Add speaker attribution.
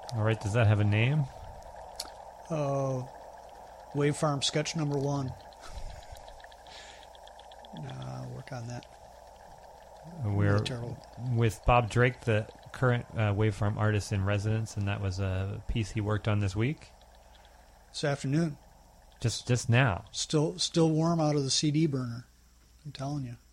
Speaker 1: All right, does that have a name?
Speaker 2: Wave Farm sketch number 1. Work on that.
Speaker 1: We're
Speaker 2: terrible.
Speaker 1: with Bob Drake, the current Wavefarm artist in residence, and that was a piece he worked on this week.
Speaker 2: This afternoon.
Speaker 1: Just now.
Speaker 2: Still warm out of the CD burner. I'm telling you.